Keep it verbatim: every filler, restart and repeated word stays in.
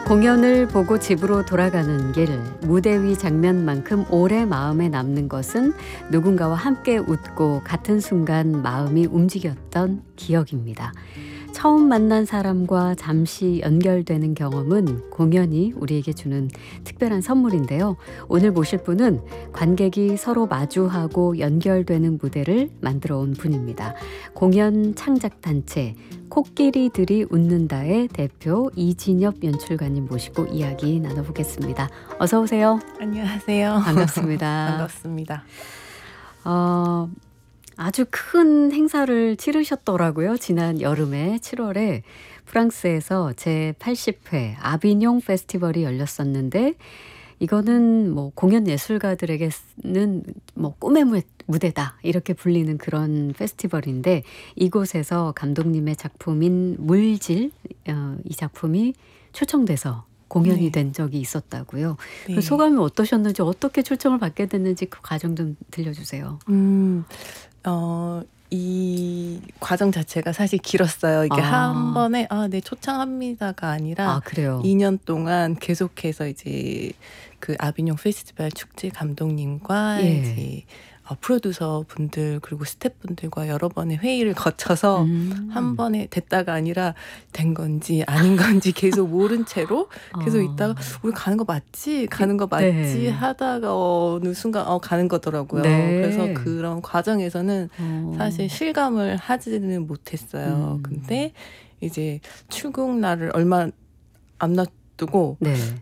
공연을 보고 집으로 돌아가는 길, 무대 위 장면만큼 오래 마음에 남는 것은 누군가와 함께 웃고 같은 순간 마음이 움직였던 기억입니다. 처음 만난 사람과 잠시 연결되는 경험은 공연이 우리에게 주는 특별한 선물인데요. 오늘 모실 분은 관객이 서로 마주하고 연결되는 무대를 만들어 온 분입니다. 공연 창작단체 코끼리들이 웃는다의 대표 이진엽 연출가님 모시고 이야기 나눠보겠습니다. 어서 오세요. 안녕하세요. 반갑습니다. 반갑습니다. 어, 아주 큰 행사를 치르셨더라고요. 지난 여름에 칠월에 프랑스에서 제팔십 회 아비뇽 페스티벌이 열렸었는데 이거는 뭐 공연 예술가들에게는 뭐 꿈의 무대다 이렇게 불리는 그런 페스티벌인데 이곳에서 감독님의 작품인 물질 어, 이 작품이 초청돼서 공연이 네. 된 적이 있었다고요. 네. 그 소감이 어떠셨는지 어떻게 초청을 받게 됐는지 그 과정 좀 들려주세요. 음, 어, 이 과정 자체가 사실 길었어요. 이게 아. 한 번에 아, 네 초청합니다가 아니라 아 그래요. 이 년 동안 계속해서 이제 그 아비뇽 페스티벌 축제 감독님과 예. 이제 어, 프로듀서 분들 그리고 스태프분들과 여러 번의 회의를 거쳐서 음. 한 번에 됐다가 아니라 된 건지 아닌 건지 계속 모른 채로 계속 어. 있다가 우리 가는 거 맞지? 가는 거 맞지? 네. 하다가 어느 순간 어 가는 거더라고요. 네. 그래서 그런 과정에서는 어. 사실 실감을 하지는 못했어요. 음. 근데 이제 출국 날을 얼마 안 놔두고 네.